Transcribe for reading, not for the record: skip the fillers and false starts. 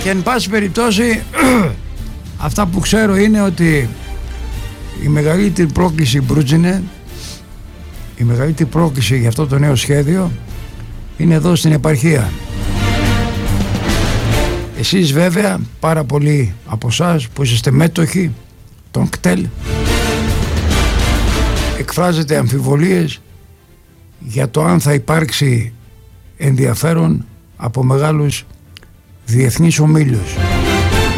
Και εν πάση περιπτώσει αυτά που ξέρω είναι ότι η μεγαλύτερη πρόκληση Μπρούτζινε, η μεγαλύτερη πρόκληση για αυτό το νέο σχέδιο είναι εδώ στην επαρχία. Εσείς βέβαια, πάρα πολλοί από εσάς που είσαστε μέτοχοι των κτέλ, εκφράζετε αμφιβολίες για το αν θα υπάρξει ενδιαφέρον από μεγάλους διεθνείς ομίλους.